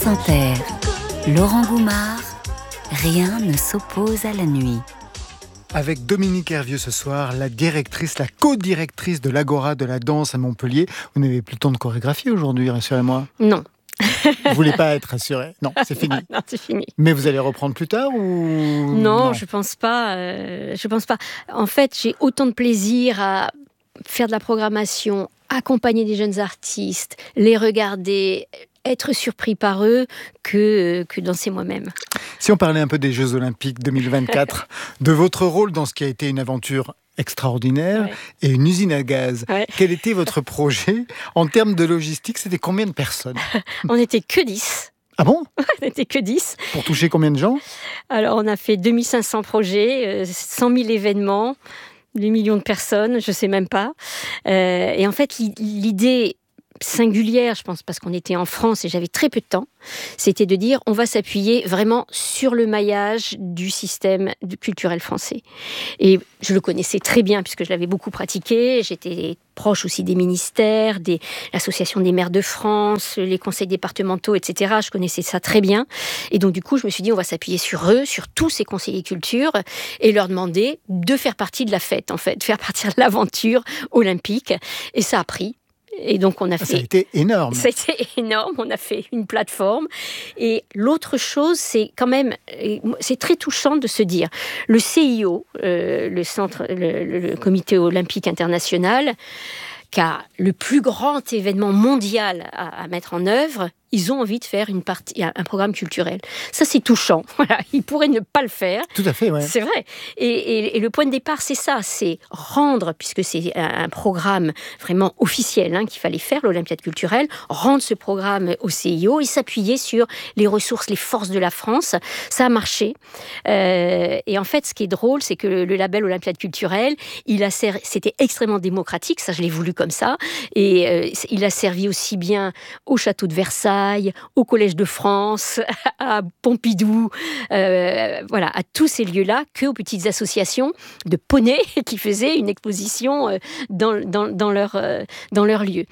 France Inter, Laurent Goumard, rien ne s'oppose à la nuit. Avec Dominique Hervieux ce soir, la co-directrice de l'Agora de la danse à Montpellier. Vous n'avez plus le temps de chorégraphier aujourd'hui, rassurez-moi. Non. Vous voulez pas être rassurée? Non, c'est fini. Non, c'est fini. Mais vous allez reprendre plus tard ou Non, je pense pas. En fait, j'ai autant de plaisir à faire de la programmation, accompagner des jeunes artistes, les regarder, être surpris par eux que danser moi-même. Si on parlait un peu des Jeux Olympiques 2024, de votre rôle dans ce qui a été une aventure extraordinaire et une usine à gaz. Quel était votre projet en termes de logistique? C'était combien de personnes? On n'était que 10. Ah bon? On n'était que 10. Pour toucher combien de gens? Alors, on a fait 2500 projets, 100 000 événements, des millions de personnes, je ne sais même pas. Et en fait, l'idée singulière, je pense, parce qu'on était en France et j'avais très peu de temps, c'était de dire on va s'appuyer vraiment sur le maillage du système culturel français. Et je le connaissais très bien puisque je l'avais beaucoup pratiqué, j'étais proche aussi des ministères, l'association des maires de France, les conseils départementaux, etc. Je connaissais ça très bien. Et donc du coup, je me suis dit on va s'appuyer sur eux, sur tous ces conseillers culture et leur demander de faire partie de la fête, en fait, de faire partie de l'aventure olympique. Et ça a pris. Et donc ça a été énorme. Ça a été énorme. On a fait une plateforme. Et l'autre chose, c'est quand même, c'est très touchant de se dire, le CIO, le Comité olympique international, qui a le plus grand événement mondial à mettre en œuvre, ils ont envie de faire un programme culturel. Ça, c'est touchant. Voilà. Ils pourraient ne pas le faire. Tout à fait, ouais. C'est vrai. Et le point de départ, c'est ça. C'est rendre, puisque c'est un programme vraiment officiel qu'il fallait faire, l'Olympiade culturelle, rendre ce programme au CIO et s'appuyer sur les ressources, les forces de la France. Ça a marché. Et en fait, ce qui est drôle, c'est que le label Olympiade culturelle, c'était extrêmement démocratique. Ça, je l'ai voulu comme ça. Et il a servi aussi bien au château de Versailles, au Collège de France, à Pompidou, à tous ces lieux-là, qu'aux petites associations de poneys qui faisaient une exposition dans leur lieu.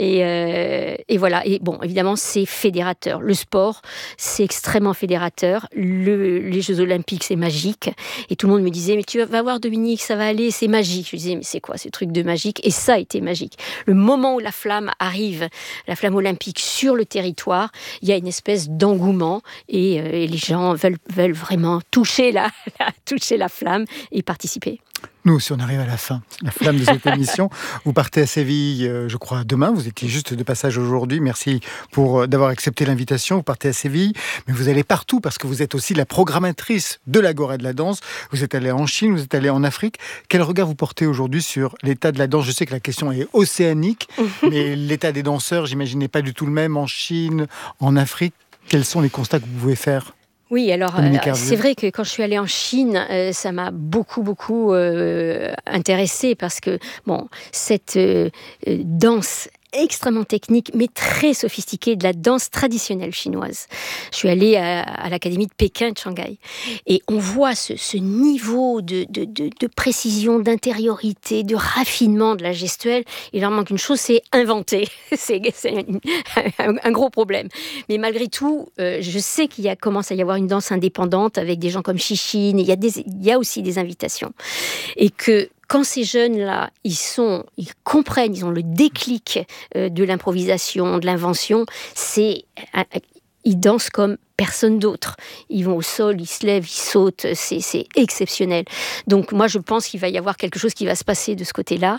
Et voilà. Et bon, évidemment, c'est fédérateur. Le sport, c'est extrêmement fédérateur. Les Jeux Olympiques, c'est magique. Et tout le monde me disait, mais tu vas voir Dominique, ça va aller, c'est magique. Je disais, mais c'est quoi ce truc de magique? Et ça a été magique. Le moment où la flamme arrive, la flamme olympique sur le territoire, il y a une espèce d'engouement et les gens veulent vraiment toucher la flamme et participer. Nous, si on arrive à la fin, la flamme de cette émission, vous partez à Séville, je crois, demain. Vous étiez juste de passage aujourd'hui. Merci d'avoir accepté l'invitation. Vous partez à Séville, mais vous allez partout parce que vous êtes aussi la programmatrice de l'Agora de la danse. Vous êtes allé en Chine, vous êtes allé en Afrique. Quel regard vous portez aujourd'hui sur l'état de la danse? Je sais que la question est océanique, mais l'état des danseurs, j'imagine, n'est pas du tout le même en Chine, en Afrique. Quels sont les constats que vous pouvez faire? Oui, alors c'est vrai que quand je suis allée en Chine, ça m'a beaucoup intéressée parce que cette danse extrêmement technique, mais très sophistiquée, de la danse traditionnelle chinoise. Je suis allée à l'Académie de Pékin de Shanghai. Et on voit ce niveau de précision, d'intériorité, de raffinement de la gestuelle. Il leur manque une chose, c'est inventer. C'est un gros problème. Mais malgré tout, je sais qu'il commence à y avoir une danse indépendante avec des gens comme Chichin. Il y a aussi des invitations. Et que quand ces jeunes-là, ils comprennent, ils ont le déclic de l'improvisation, de l'invention, ils dansent comme personne d'autre. Ils vont au sol, ils se lèvent, ils sautent, c'est exceptionnel. Donc moi, je pense qu'il va y avoir quelque chose qui va se passer de ce côté-là.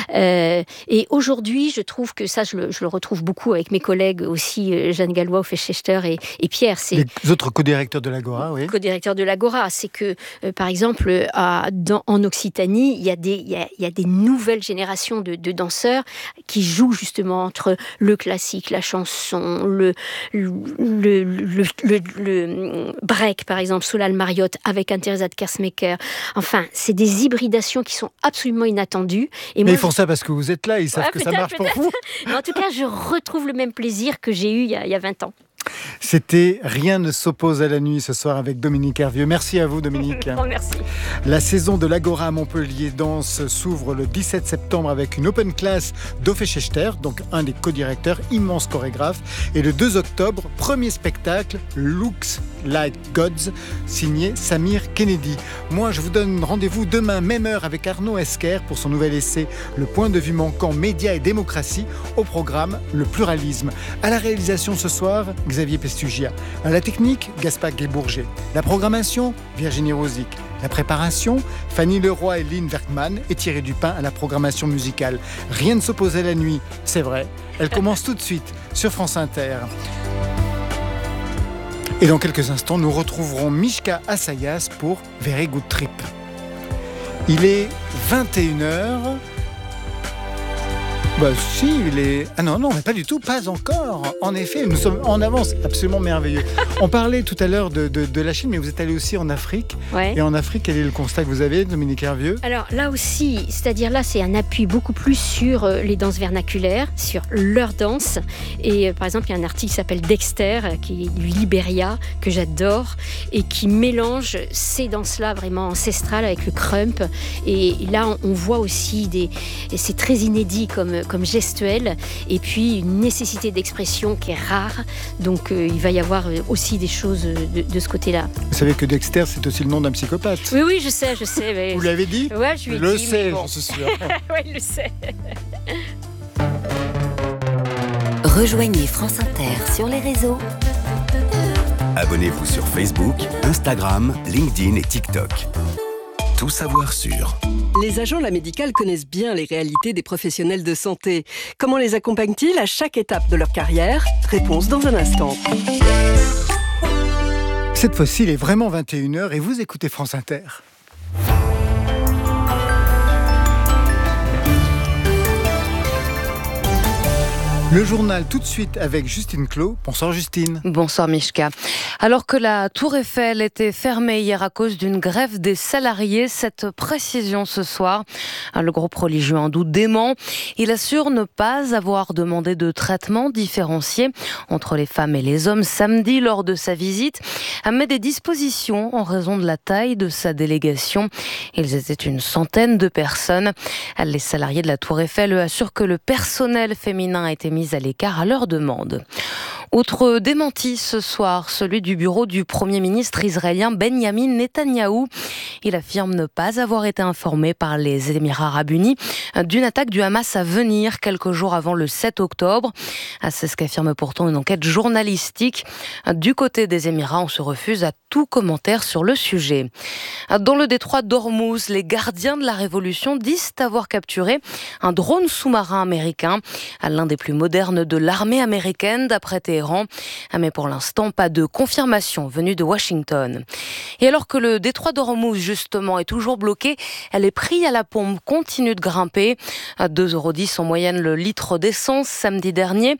Et aujourd'hui, je trouve que ça, je le retrouve beaucoup avec mes collègues aussi, Jeanne Gallois, Hofechter et Pierre. Les autres co-directeurs de l'Agora, oui. Co-directeurs de l'Agora, c'est que, par exemple, en Occitanie, il y a des nouvelles générations de danseurs qui jouent justement entre le classique, la chanson, le break, par exemple, Solal Mariotte avec un Teresa de Kersmaker. Enfin, c'est des hybridations qui sont absolument inattendues. Mais ils font ça parce que vous êtes là, ils savent que ça marche pour vous. Mais en tout cas, je retrouve le même plaisir que j'ai eu il y a 20 ans. C'était Rien ne s'oppose à la nuit ce soir avec Dominique Hervieux. Merci à vous, Dominique. Oh, merci. La saison de l'Agora à Montpellier Danse s'ouvre le 17 septembre avec une open class d'Ophé Schechter, donc un des co-directeurs, immense chorégraphe. Et le 2 octobre, premier spectacle, Looks Like Gods, signé Samir Kennedy. Moi, je vous donne rendez-vous demain, même heure, avec Arnaud Esquer pour son nouvel essai Le point de vue manquant, médias et démocratie. Au programme, le pluralisme. À la réalisation ce soir, Xavier Pestugia. À la technique, Gaspard Guébourger. La programmation, Virginie Rosic. La préparation, Fanny Leroy et Lynn Werkman et Thierry Dupin à la programmation musicale. Rien ne s'oppose à la nuit, c'est vrai. Elle commence tout de suite sur France Inter. Et dans quelques instants, nous retrouverons Mishka Assayas pour Very Good Trip. Il est 21h. Bah si, il est... Ah non, mais pas du tout, pas encore. En effet, nous sommes en avance, absolument merveilleux. On parlait tout à l'heure de la Chine, mais vous êtes allé aussi en Afrique. Ouais. Et en Afrique, quel est le constat que vous avez, Dominique Hervieux ? Alors là aussi, c'est-à-dire là, c'est un appui beaucoup plus sur les danses vernaculaires, sur leur danse. Et par exemple, il y a un artiste qui s'appelle Dexter, qui est du Libéria, que j'adore, et qui mélange ces danses-là vraiment ancestrales avec le crump. Et là, on voit aussi et c'est très inédit comme gestuelle, et puis une nécessité d'expression qui est rare. Donc il va y avoir aussi des choses de ce côté-là. Vous savez que Dexter, c'est aussi le nom d'un psychopathe. Oui, je sais. Mais... Vous l'avez dit ? Ouais, je lui ai le dit, sais, mais bon. j'en suis sûr. Oui, je le sais. Rejoignez France Inter sur les réseaux. Abonnez-vous sur Facebook, Instagram, LinkedIn et TikTok. Tout savoir sur. Les agents de la médicale connaissent bien les réalités des professionnels de santé. Comment les accompagnent-ils à chaque étape de leur carrière ? Réponse dans un instant. Cette fois-ci, il est vraiment 21h et vous écoutez France Inter. Le journal tout de suite avec Justine Clos. Bonsoir Justine. Bonsoir Mishka. Alors que la Tour Eiffel était fermée hier à cause d'une grève des salariés, cette précision ce soir, le groupe religieux hindou dément. Il assure ne pas avoir demandé de traitement différencié entre les femmes et les hommes samedi lors de sa visite, mais des dispositions en raison de la taille de sa délégation. Ils étaient une centaine de personnes. Les salariés de la Tour Eiffel assurent que le personnel féminin a été mis à l'écart à leur demande. Autre démenti ce soir, celui du bureau du Premier ministre israélien Benjamin Netanyahou. Il affirme ne pas avoir été informé par les Émirats arabes unis d'une attaque du Hamas à venir quelques jours avant le 7 octobre. C'est ce qu'affirme pourtant une enquête journalistique. Du côté des Émirats, on se refuse à tout commentaire sur le sujet. Dans le détroit d'Ormuz, les gardiens de la Révolution disent avoir capturé un drone sous-marin américain, l'un des plus modernes de l'armée américaine d'après Téhéran. Mais pour l'instant, pas de confirmation venue de Washington. Et alors que le détroit d'Ormuz, justement, est toujours bloqué, les prix à la pompe continuent de grimper. 2,10 € en moyenne le litre d'essence samedi dernier,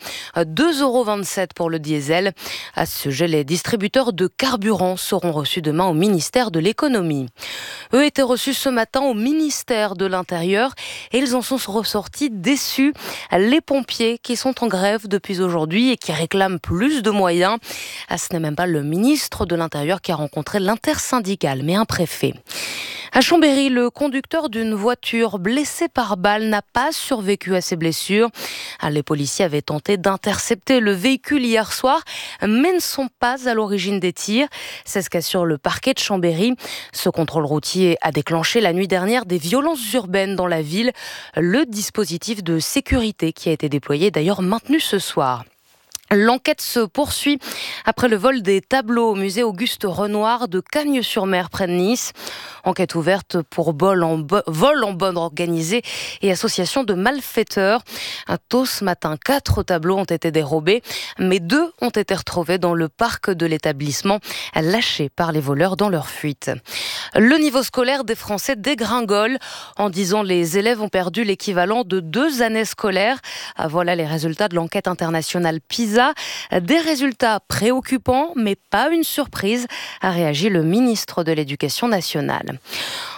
2,27 € pour le diesel. À ce sujet, les distributeurs de carburant seront reçus demain au ministère de l'économie. Eux étaient reçus ce matin au ministère de l'Intérieur et ils en sont ressortis déçus. Les pompiers qui sont en grève depuis aujourd'hui et qui réclament plus de moyens. Ce n'est même pas le ministre de l'Intérieur qui a rencontré l'intersyndicale, mais un préfet. À Chambéry, le conducteur d'une voiture blessé par balle n'a pas survécu à ses blessures. Les policiers avaient tenté d'intercepter le véhicule hier soir, mais ne sont pas à l'origine des tirs. C'est ce qu'assure le parquet de Chambéry. Ce contrôle routier a déclenché la nuit dernière des violences urbaines dans la ville. Le dispositif de sécurité qui a été déployé est d'ailleurs maintenu ce soir. L'enquête se poursuit après le vol des tableaux au musée Auguste Renoir de Cagnes-sur-Mer près de Nice. Enquête ouverte pour vol en bande organisée et association de malfaiteurs. Tôt ce matin, 4 tableaux ont été dérobés, mais 2 ont été retrouvés dans le parc de l'établissement, lâchés par les voleurs dans leur fuite. Le niveau scolaire des Français dégringole. En 10 ans, les élèves ont perdu l'équivalent de 2 années scolaires. Voilà les résultats de l'enquête internationale PISA. Des résultats préoccupants, mais pas une surprise, a réagi le ministre de l'Éducation nationale.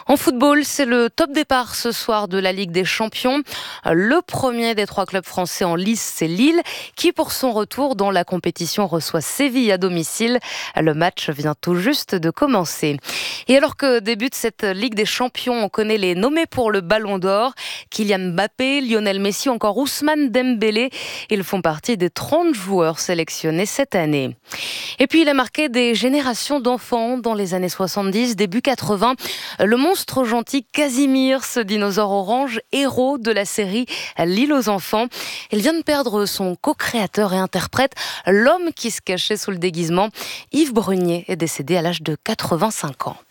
En football, c'est le top départ ce soir de la Ligue des Champions. Le premier des 3 clubs français en lice, c'est Lille, qui pour son retour dans la compétition reçoit Séville à domicile. Le match vient tout juste de commencer. Et alors que débute cette Ligue des Champions, on connaît les nommés pour le Ballon d'Or. Kylian Mbappé, Lionel Messi, encore Ousmane Dembélé. Ils font partie des 30 joueurs sélectionnés cette année. Et puis il a marqué des générations d'enfants dans les années 70, début 80. Le monstre gentil Casimir, ce dinosaure orange, héros de la série L'île aux enfants. Il vient de perdre son co-créateur et interprète, l'homme qui se cachait sous le déguisement. Yves Brunier est décédé à l'âge de 85 ans.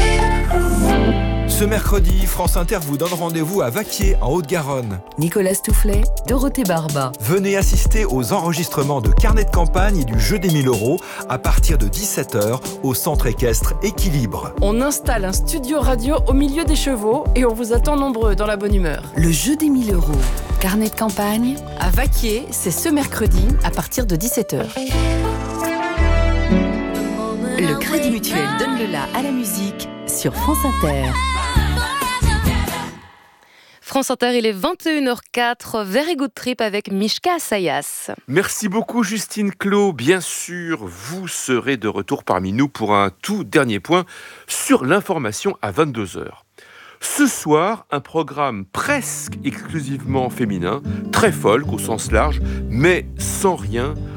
Ce mercredi, France Inter vous donne rendez-vous à Vaquier, en Haute-Garonne. Nicolas Stoufflet, Dorothée Barba. Venez assister aux enregistrements de carnet de campagne et du jeu des 1000 € à partir de 17h au centre équestre Équilibre. On installe un studio radio au milieu des chevaux et on vous attend nombreux dans la bonne humeur. Le jeu des 1000 €. Carnet de campagne. À Vaquier, c'est ce mercredi à partir de 17h. Le Crédit Mutuel donne le la à la musique sur France Inter. France Inter, il est 21h04, Very Good Trip avec Mishka Assayas. Merci beaucoup Justine Clos. Bien sûr, vous serez de retour parmi nous pour un tout dernier point sur l'information à 22h. Ce soir, un programme presque exclusivement féminin, très folk au sens large, mais sans rien